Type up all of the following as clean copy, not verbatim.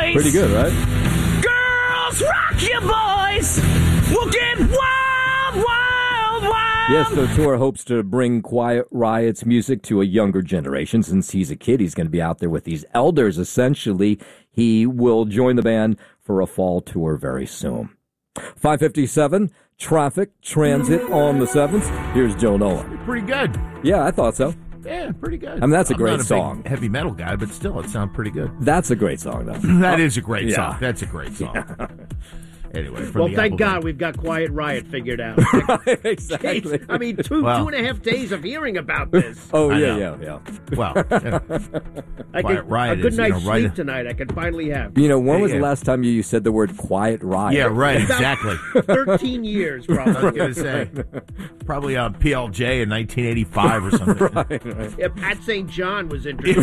boys. Pretty good, right? Girls, rock your boys. We'll get wild, wild, wild. Yes, so Tour hopes to bring Quiet Riot's music to a younger generation. Since he's a kid, he's going to be out there with these elders, essentially. He will join the band for a fall tour very soon. 5:57, traffic, transit on the 7th. Here's Joe Nolan. Pretty good. Yeah, I thought so. Yeah, pretty good. I mean, that's a great I'm not song. Big heavy metal guy, but still, it sounds pretty good. That's a great song, though. That is a great yeah. song. That's a great song. Yeah. Anyway, well, thank God we've got Quiet Riot figured out. Right, exactly. Jeez, I mean, two and a half days of hearing about this. Oh, yeah. Well, Quiet Riot a good night's sleep tonight I could finally have. You know, when was the last time you said the word Quiet Riot? Yeah, right, exactly. 13 years, probably. I was going to say. Probably on PLJ in 1985 or something. Right. Yeah, Pat St. John was interested.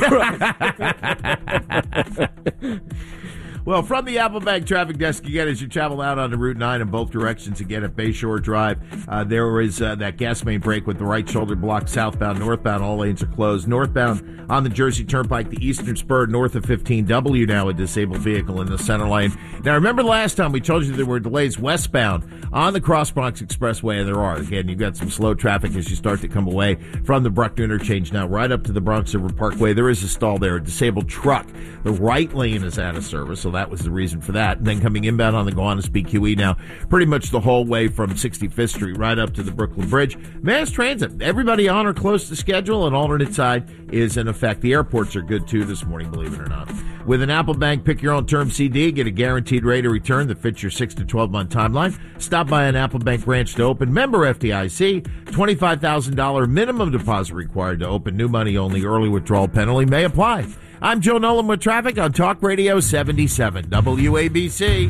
Well, from the Applebank traffic desk again, as you travel out onto Route 9 in both directions again at Bayshore Drive, there is that gas main break with the right shoulder blocked southbound, northbound. All lanes are closed. Northbound on the Jersey Turnpike, the eastern spur north of 15W now a disabled vehicle in the center lane. Now, remember last time we told you there were delays westbound on the Cross Bronx Expressway, and there are. Again, you've got some slow traffic as you start to come away from the Bruckner interchange now right up to the Bronx River Parkway. There is a stall there, a disabled truck. The right lane is out of service, so that was the reason for that. And then coming inbound on the Gowanus BQE now, pretty much the whole way from 65th Street right up to the Brooklyn Bridge. Mass transit, everybody on or close to schedule. An alternate side is in effect. The airports are good too this morning, believe it or not. With an Applebank Pick Your Own Term CD, get a guaranteed rate of return that fits your 6 to 12 month timeline. Stop by an Applebank branch to open. Member FDIC, $25,000 minimum deposit required to open. New money only. Early withdrawal penalty may apply. I'm Joe Nolan with traffic on Talk Radio 77 WABC.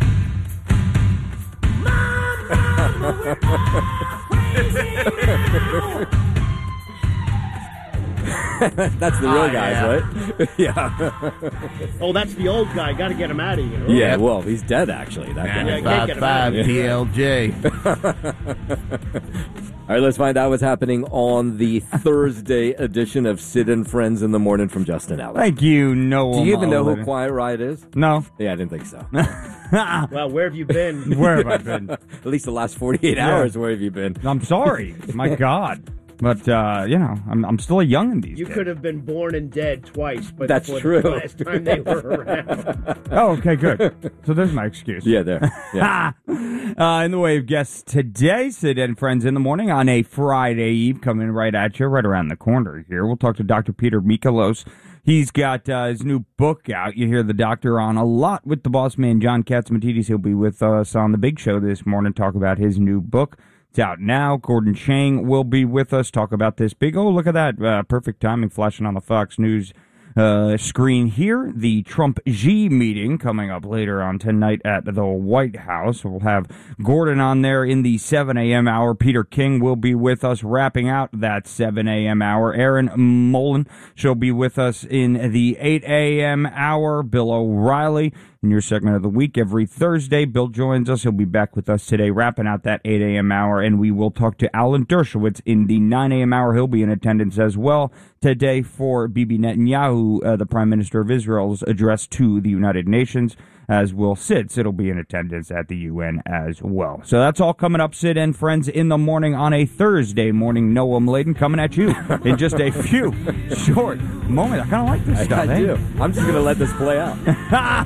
That's the real guys, right? Yeah. Oh, that's the old guy. Got to get him out of here. Yeah, well, he's dead, actually. That guy. 95 PLJ. All right, let's find out what's happening on the Thursday edition of Sid and Friends in the Morning from Justin Allen. Thank you, Noah. Do you even know who Quiet Riot is? No. Yeah, I didn't think so. Well, where have you been? Where have I been? At least the last 48 hours, where have you been? I'm sorry. My God. But, I'm still a youngin' these days. You could have been born and dead twice, but that's true. The last time they were around. Oh, okay, good. So there's my excuse. Yeah, there. Yeah. In the way of guests today, Sid and Friends in the Morning on a Friday Eve, coming right at you, right around the corner here. We'll talk to Dr. Peter Mikolos. He's got his new book out. You hear the doctor on a lot with the boss man, John Catsimatidis. He'll be with us on the big show this morning, talk about his new book. It's out now. Gordon Chang will be with us, talk about this big, look at that, perfect timing flashing on the Fox News screen here. The Trump-Xi meeting coming up later on tonight at the White House. We'll have Gordon on there in the 7 a.m. hour. Peter King will be with us wrapping out that 7 a.m. hour. Erin Mullen, she'll be with us in the 8 a.m. hour. Bill O'Reilly in your segment of the week every Thursday. Bill joins us. He'll be back with us today, wrapping out that 8 a.m. hour, and we will talk to Alan Dershowitz in the 9 a.m. hour. He'll be in attendance as well today for Bibi Netanyahu, the Prime Minister of Israel's address to the United Nations, as will Sid. Sid will be in attendance at the UN as well. So that's all coming up, Sid and Friends in the Morning on a Thursday morning. Noah Mladen coming at you in just a few short moments. I kind of like this stuff, I do. I'm just going to let this play out.